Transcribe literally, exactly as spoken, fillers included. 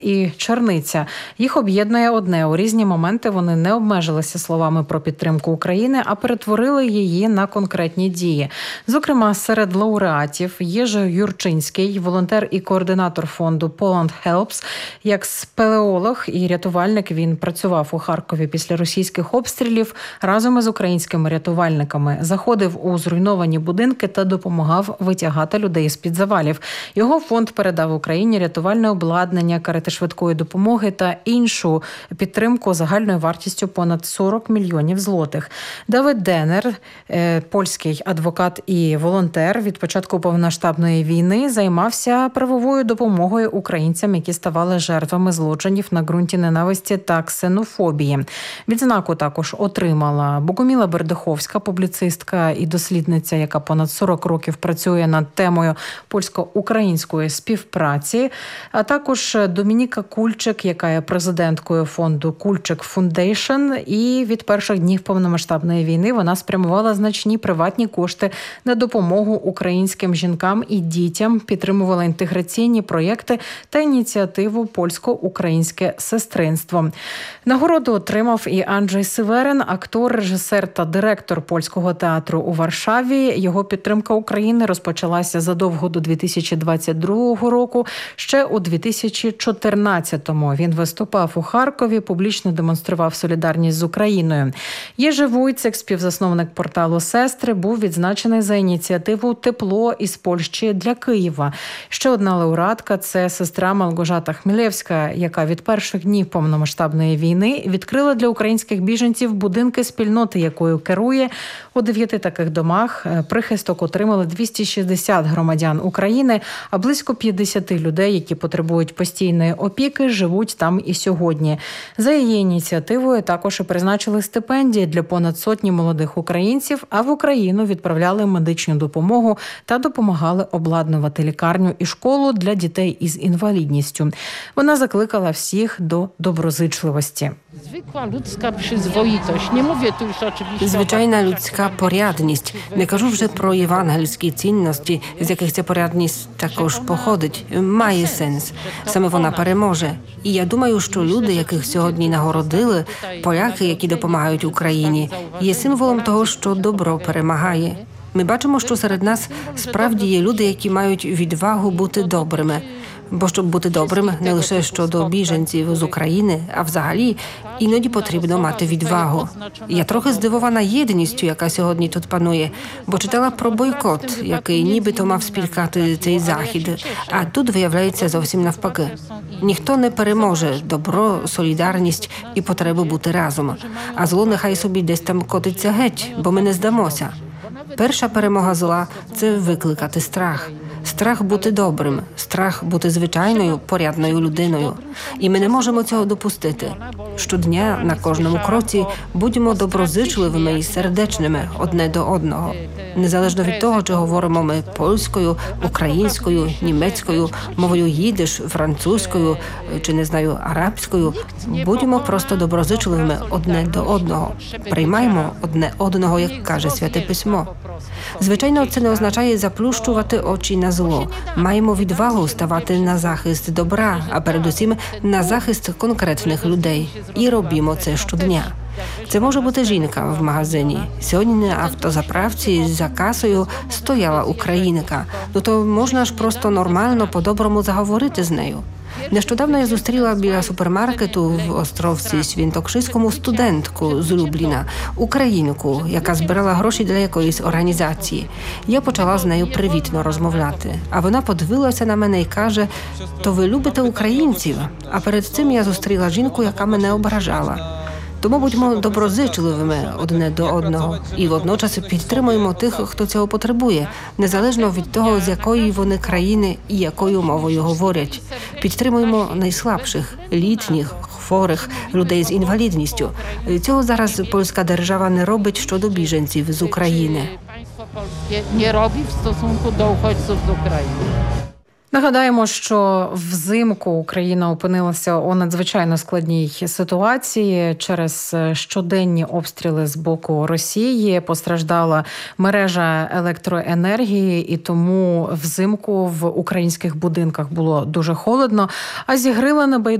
і Черниця. Їх об'єднує одне. У різні моменти вони не обмежилися словами про підтримку України, а перетворили її на конкретні дії. Зокрема, серед лауреатів Єжи Юрчинський, волонтер і координатор фонду Poland Helps. Як спелеолог і рятувальник він працював у Харкові після російських обстрілів. Разом із українськими рятувальниками заходив у зруйновані будинки та допомагав витягати людей з-під завалів. Його фонд передав Україні рятувальне обладнання, карети швидкої допомоги та іншу підтримку загальною вартістю понад сорок мільйонів злотих. Давид Денер, польський адвокат і волонтер, від початку повномасштабної війни займався правовою допомогою українцям, які ставали жертвами злочинів на ґрунті ненависті та ксенофобії. Відзнаку також отримала Богоміла Бердиховська, публіцистка і дослідниця, яка понад сорок років працює над темою польсько-української співпраці, а також Домініка Кульчик, яка є президенткою фонду Кульчик Фундейшн, і від перших днів повномасштабної війни вона спрямувала значні приватні кошти на допомогу українським жінкам і дітям, підтримувала інтеграційні проєкти та ініціативу «Польсько-українське сестринство». Нагороду отримав і Анджей Северин, актор, режисер та директор Польського театру у Варшаві. Його підтримка України розпочалася задовго до дві тисячі двадцять другого року. Ще у дві тисячі чотирнадцятому він виступав у Харкові, публічно демонстрував солідарність з Україною. Єжи Вуйцек, співзасновник порталу «Сестри», був відзначений за ініціативу «Тепло із Польщі для Києва». Ще одна лауреатка – це сестра Малгожата Хмілевська, яка від перших днів повномасштабної війни відкрила для українських біженців будинки спільноти, якою керує. У дев'яти таких домах прихисток отримали двісті шістдесят громадян України, а близько п'ятдесят людей, які потребують постійної опіки, живуть там і сьогодні. За її ініціативою також і призначили стипендії для понад сотні молодих українців, а в Україну відправляли медичну допомогу та допомагали обладнувати лікарню і школу для дітей із інвалідністю. Вона закликала всіх до доброзичливості. Звичайна людська порядність. Не кажу вже про євангельські цінності, з яких ця порядність також походить. Має сенс. Саме вона переможе. І я думаю, що люди, яких сьогодні нагородили, поляки, які допомагають Україні, є символом того, що добро перемагає. Ми бачимо, що серед нас справді є люди, які мають відвагу бути добрими. Бо щоб бути добрим не лише щодо біженців з України, а взагалі іноді потрібно мати відвагу. Я трохи здивована єдністю, яка сьогодні тут панує, бо читала про бойкот, який нібито мав спіткати цей захід, а тут виявляється зовсім навпаки. Ніхто не переможе добро, солідарність і потребу бути разом, а зло нехай собі десь там котиться геть, бо ми не здамося. Перша перемога зла – це викликати страх. Страх бути добрим, страх бути звичайною, порядною людиною. І ми не можемо цього допустити. Щодня, на кожному кроці, будьмо доброзичливими і сердечними одне до одного. Незалежно від того, чи говоримо ми польською, українською, німецькою, мовою їдиш, французькою, чи, не знаю, арабською, будьмо просто доброзичливими одне до одного. Приймаймо одне одного, як каже Святе Письмо. Звичайно, це не означає заплющувати очі на зло. Маємо відвагу ставати на захист добра, а передусім на захист конкретних людей. І робімо це щодня. Це може бути жінка в магазині. Сьогодні на автозаправці за касою стояла українка. Ну то можна ж просто нормально, по-доброму заговорити з нею. Нещодавно я зустріла біля супермаркету в Островці Свінтокшиському студентку з Любліна, українку, яка збирала гроші для якоїсь організації. Я почала з нею привітно розмовляти, а вона подивилася на мене і каже: «То ви любите українців?» А перед цим я зустріла жінку, яка мене ображала. Тому будьмо доброзичливими одне до одного і водночас підтримуємо тих, хто цього потребує, незалежно від того, з якої вони країни і якою мовою говорять. Підтримуємо найслабших, літніх, хворих, людей з інвалідністю. Цього зараз польська держава не робить щодо біженців з України. Не робить в стосунку до уходців з України. Нагадаємо, що взимку Україна опинилася у надзвичайно складній ситуації через щоденні обстріли з боку Росії. Постраждала мережа електроенергії, і тому взимку в українських будинках було дуже холодно, а зігріла небайдужість